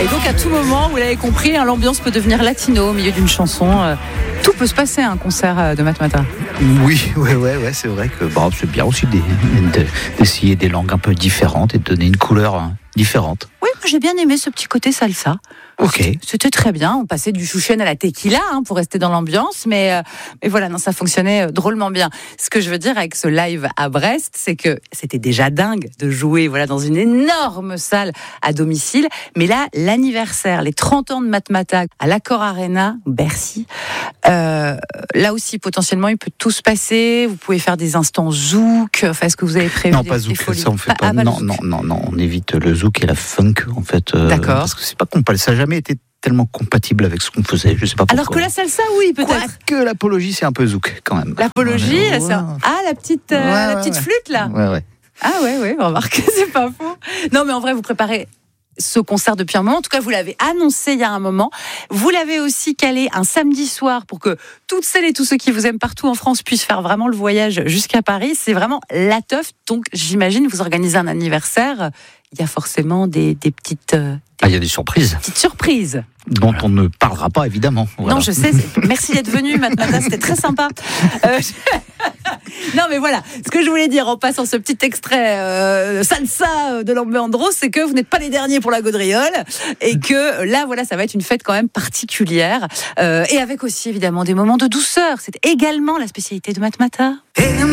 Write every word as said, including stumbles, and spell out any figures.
Et donc à tout moment, vous l'avez compris, hein, l'ambiance peut devenir latino au milieu d'une chanson. Euh, tout peut se passer à un concert de Matmatah. Oui, ouais, ouais, ouais, c'est vrai que bon, c'est bien aussi des, de, d'essayer des langues un peu différentes et de donner une couleur hein, différente. Oui, moi j'ai bien aimé ce petit côté salsa. Ok. C'était, c'était très bien. On passait du chouchen à la tequila hein, pour rester dans l'ambiance, mais, euh, mais voilà, non, ça fonctionnait drôlement bien. Ce que je veux dire avec ce live à Brest, c'est que c'était déjà dingue de jouer voilà dans une énorme salle à domicile, mais là, l'anniversaire, les trente ans de Matmatah à l'Accor Arena, Bercy, euh, là aussi potentiellement il peut tout se passer. Vous pouvez faire des instants zouk. Enfin, est-ce que vous avez prévu Non, des, pas des zouk, folies ça on fait Ah, pas. ah, pas non, le non, zouk. non, non, on évite le zouk et la funk en fait. Euh, D'accord. Parce que c'est pas compatible. Ça n'a jamais été tellement compatible avec ce qu'on faisait. Je sais pas pourquoi. Alors que la salsa, oui, peut-être. Quoique l'apologie, c'est un peu zouk quand même. L'apologie, Ouais, c'est un- ah la petite, euh, Ouais, la ouais, petite ouais. flûte là. Ouais, ouais. Ah ouais, ouais, remarquez, c'est pas faux. Non, mais en vrai, vous préparez ce concert depuis un moment. En tout cas, vous l'avez annoncé il y a un moment. Vous l'avez aussi calé un samedi soir pour que toutes celles et tous ceux qui vous aiment partout en France puissent faire vraiment le voyage jusqu'à Paris. C'est vraiment la teuf. Donc, j'imagine, vous organisez un anniversaire. Il y a forcément des, des petites, euh, Ah, il y a des surprises petites surprises. dont on ne parlera pas évidemment. Voilà. Non, je sais. c'est- Merci d'être venu, Matmatah. C'était très sympa. Euh, Non, mais voilà. Ce que je voulais dire en passant ce petit extrait euh, salsa de l'Ambéandro, c'est que vous n'êtes pas les derniers pour la gaudriole et que là, voilà, ça va être une fête quand même particulière euh, et avec aussi évidemment des moments de douceur. C'est également la spécialité de Matmatah.